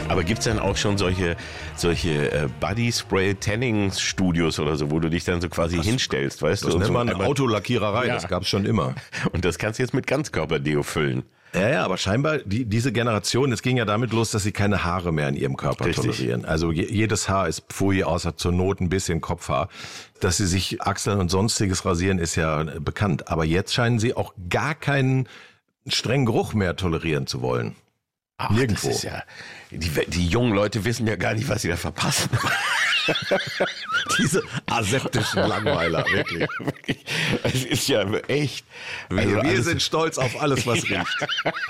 Aber gibt's dann auch schon solche Body-Spray-Tanning-Studios oder so, wo du dich dann so quasi hinstellst, weißt du? Das nennt so man Autolackiererei, Ja. das gab's schon immer. Und das kannst du jetzt mit Ganzkörperdeo füllen. Ja, aber scheinbar, diese Generation, es ging ja damit los, dass sie keine Haare mehr in ihrem Körper Richtig. tolerieren. Also jedes Haar ist Pfui, außer zur Not ein bisschen Kopfhaar. Dass sie sich Achseln und Sonstiges rasieren, ist ja bekannt. Aber jetzt scheinen sie auch gar keinen strengen Geruch mehr tolerieren zu wollen. Ach, Nirgendwo. Das ist ja, die jungen Leute wissen ja gar nicht, was sie da verpassen. Diese aseptischen Langweiler, wirklich. Es ist ja echt. Wir alles- sind stolz auf alles, was riecht.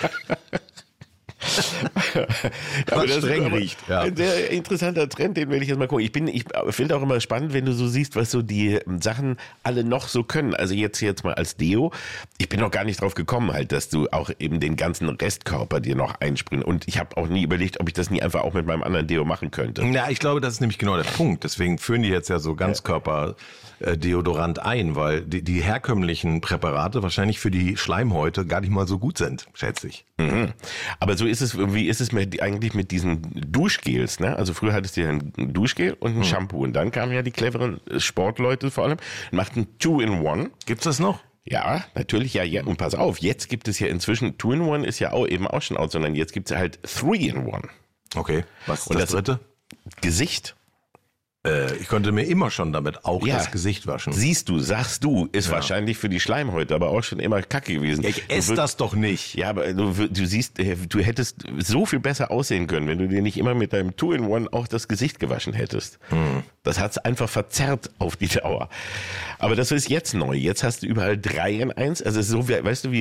aber was das streng ist aber riecht. Ja. ein sehr interessanter Trend, den werde ich jetzt mal gucken. Ich finde auch immer spannend, wenn du so siehst, was so die Sachen alle noch so können. Also jetzt mal als Deo. Ich bin noch gar nicht drauf gekommen halt, dass du auch eben den ganzen Restkörper dir noch einsprühen. Und ich habe auch nie überlegt, ob ich das nie einfach auch mit meinem anderen Deo machen könnte. Ja, ich glaube, das ist nämlich genau der Punkt. Deswegen führen die jetzt ja so Ganzkörper-Deodorant ein, weil die herkömmlichen Präparate wahrscheinlich für die Schleimhäute gar nicht mal so gut sind, schätze ich. Mhm. Aber so ist es, wie ist es eigentlich mit diesen Duschgels, ne? Also früher hattest du ja ein Duschgel und ein Shampoo und dann kamen ja die cleveren Sportleute vor allem, machten 2-in-1. Gibt's das noch? Ja, natürlich, ja. Und pass auf, jetzt gibt es ja inzwischen, 2-in-1 ist ja auch eben auch schon out, sondern jetzt gibt es halt 3-in-1. Okay. Was ist Und das dritte? Gesicht. Ich konnte mir immer schon damit auch Ja. das Gesicht waschen. Siehst du, sagst du, ist wahrscheinlich für die Schleimhäute aber auch schon immer kacke gewesen. Ich esse das doch nicht. Ja, aber du siehst, du hättest so viel besser aussehen können, wenn du dir nicht immer mit deinem 2-in-1 auch das Gesicht gewaschen hättest. Das hat's einfach verzerrt auf die Dauer. Aber das ist jetzt neu. Jetzt hast du überall 3-in-1. Also es ist so, weißt du, wie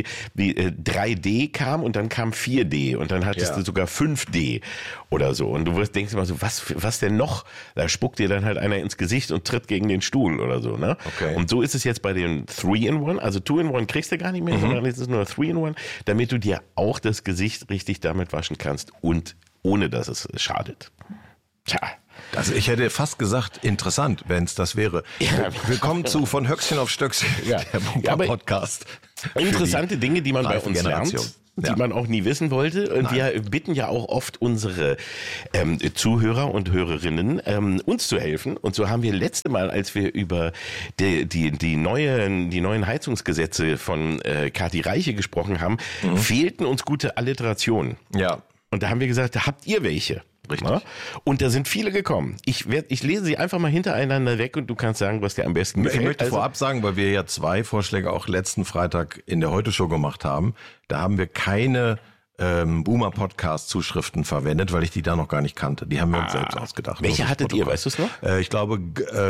3D kam und dann kam 4D und dann hattest Ja. du sogar 5D oder so. Und du denkst immer so, was denn noch? Da spuckt dir dann halt einer ins Gesicht und tritt gegen den Stuhl oder so, ne? Okay. Und so ist es jetzt bei den 3-in-1. Also 2-in-1 kriegst du gar nicht mehr, sondern es ist nur 3-in-1, damit du dir auch das Gesicht richtig damit waschen kannst und ohne, dass es schadet. Tja. Also ich hätte fast gesagt, interessant, wenn es das wäre. Ja. Willkommen zu Von Höchstchen auf Stöckchen, Ja. der Ja, aber Podcast. Interessante Dinge, die man bei reife uns Generation. lernt, Ja. die man auch nie wissen wollte. Und wir bitten ja auch oft unsere Zuhörer und Hörerinnen, uns zu helfen. Und so haben wir letzte Mal, als wir über die neuen Heizungsgesetze von Kathi Reiche gesprochen haben, fehlten uns gute Alliterationen. Ja. Und da haben wir gesagt, habt ihr welche? Richtig. Ja? Und da sind viele gekommen. Ich lese sie einfach mal hintereinander weg und du kannst sagen, was dir am besten gefällt. Ich möchte Also- vorab sagen, weil wir ja 2 Vorschläge auch letzten Freitag in der Heute-Show gemacht haben, da haben wir keine Boomer-Podcast-Zuschriften verwendet, weil ich die da noch gar nicht kannte. Die haben wir uns selbst ausgedacht. Welche Nur fürs hattet ihr, Protokoll. weißt du es noch? Ich glaube,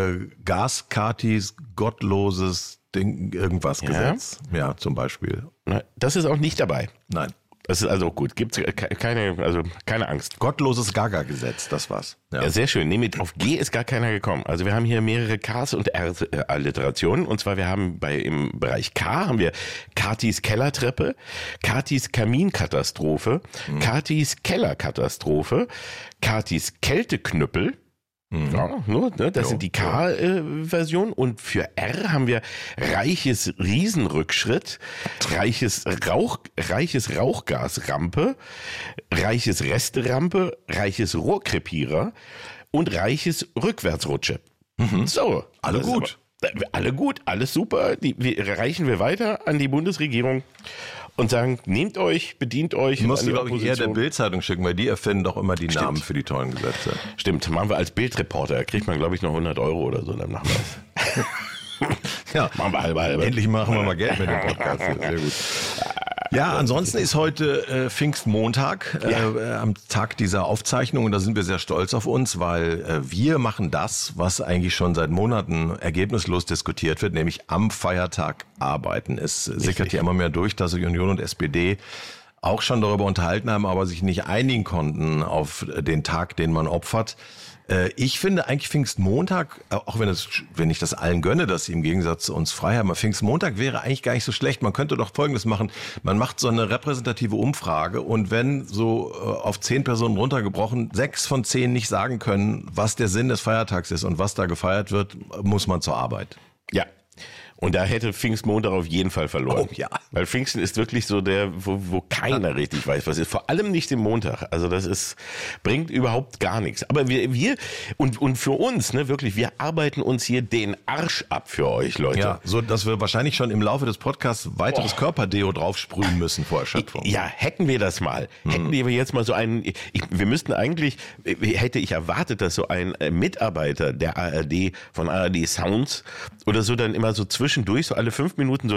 Gaskatis gottloses Ding, irgendwas Gesetz. Ja, zum Beispiel. Na, das ist auch nicht dabei. Nein. Das ist also auch gut. Gibt's keine Angst. Gottloses Gaga-Gesetz, das war's. Ja, sehr schön. Nee, auf G ist gar keiner gekommen. Also wir haben hier mehrere Ks und R-Alliterationen. Und zwar wir haben im Bereich K haben wir Katis Kellertreppe, Katis Kaminkatastrophe, Katis Kellerkatastrophe, Katis Kälteknüppel. Ja, ne, das sind die K-Version. Und für R haben wir reiches Riesenrückschritt, reiches Rauchgasrampe, reiches Resterampe, reiches Rohrkrepierer und reiches Rückwärtsrutsche. So. Alle das ist gut. Alle gut, alles super. Reichen wir weiter an die Bundesregierung und sagen, nehmt euch, bedient euch. Musst an du, die glaube ich, eher der Opposition. Bildzeitung schicken, weil die erfinden doch immer die Namen für die tollen Gesetze. Stimmt, machen wir als Bildreporter. Kriegt man, glaube ich, noch 100 Euro oder so. Dann machen wir das. Ja, Machen wir halbe. endlich machen wir mal Geld mit dem Podcast. Sehr gut. Ja, ansonsten ist heute Pfingstmontag, am Tag dieser Aufzeichnung, und da sind wir sehr stolz auf uns, weil wir machen das, was eigentlich schon seit Monaten ergebnislos diskutiert wird, nämlich am Feiertag arbeiten. Es sickert ja immer mehr durch, dass sich Union und SPD auch schon darüber unterhalten haben, aber sich nicht einigen konnten auf den Tag, den man opfert. Ich finde eigentlich Pfingstmontag, auch wenn ich das allen gönne, dass sie im Gegensatz zu uns frei haben, aber Pfingstmontag wäre eigentlich gar nicht so schlecht. Man könnte doch Folgendes machen. Man macht so eine repräsentative Umfrage, und wenn so auf 10 Personen runtergebrochen 6 von 10 nicht sagen können, was der Sinn des Feiertags ist und was da gefeiert wird, muss man zur Arbeit. Ja. Und da hätte Pfingstmontag auf jeden Fall verloren. Oh ja. Weil Pfingsten ist wirklich so der, wo keiner richtig weiß, was ist. Vor allem nicht im Montag. Also bringt überhaupt gar nichts. Aber wir und für uns, ne, wirklich, wir arbeiten uns hier den Arsch ab für euch, Leute. Ja, so dass wir wahrscheinlich schon im Laufe des Podcasts weiteres Körperdeo draufsprühen müssen vor Erschöpfung. Ja, hacken wir das mal. Hätten wir jetzt mal so einen, wir müssten eigentlich, hätte ich erwartet, dass so ein Mitarbeiter der ARD, von ARD Sounds oder so dann immer so zwischendurch, so alle 5 Minuten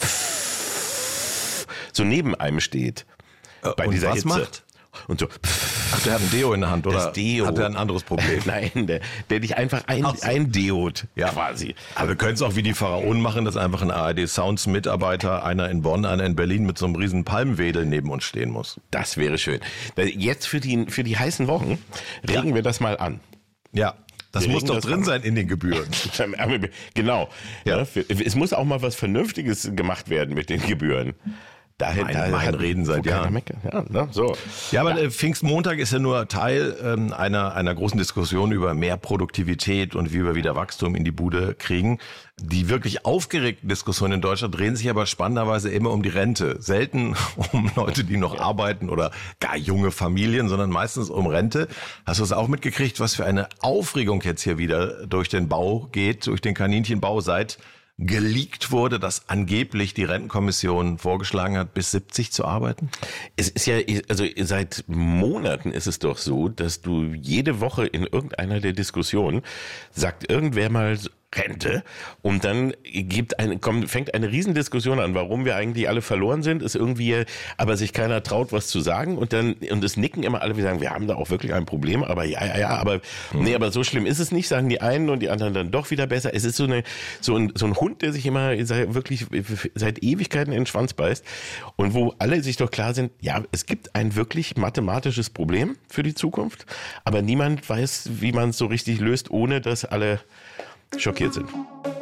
so neben einem steht. Bei und dieser was Hitze. Macht? Und so. Ach, der hat ein Deo in der Hand, oder Das Deo. hat er ein anderes Problem? Nein, der dich einfach eindeot, Ja. quasi. Aber wir können es auch wie die Pharaonen machen, dass einfach ein ARD Sounds Mitarbeiter, einer in Bonn, einer in Berlin mit so einem riesen Palmwedel neben uns stehen muss. Das wäre schön. Jetzt für die heißen Wochen regen wir das mal an. Ja. Das Wir muss regen doch das drin an. sein in den Gebühren. Genau. Ja. Ja, es muss auch mal was Vernünftiges gemacht werden mit den Gebühren. Mein Reden seit Jahren. Ja, ne, so. Ja, aber Pfingstmontag ist ja nur Teil einer großen Diskussion über mehr Produktivität und wie wir wieder Wachstum in die Bude kriegen. Die wirklich aufgeregten Diskussionen in Deutschland drehen sich aber spannenderweise immer um die Rente. Selten um Leute, die noch arbeiten oder gar junge Familien, sondern meistens um Rente. Hast du es auch mitgekriegt, was für eine Aufregung jetzt hier wieder durch den Bau geht, durch den Kaninchenbau, seit geleakt wurde, dass angeblich die Rentenkommission vorgeschlagen hat, bis 70 zu arbeiten? Es ist ja, also seit Monaten ist es doch so, dass du jede Woche in irgendeiner der Diskussionen sagt irgendwer mal Rente und dann fängt eine Riesendiskussion an, warum wir eigentlich alle verloren sind, ist irgendwie, aber sich keiner traut, was zu sagen und es nicken immer alle, wir sagen, wir haben da auch wirklich ein Problem, aber aber so schlimm ist es nicht, sagen die einen und die anderen dann doch wieder besser. Es ist so ein Hund, der sich immer wirklich seit Ewigkeiten in den Schwanz beißt und wo alle sich doch klar sind, ja, es gibt ein wirklich mathematisches Problem für die Zukunft, aber niemand weiß, wie man es so richtig löst, ohne dass alle schockiert sind.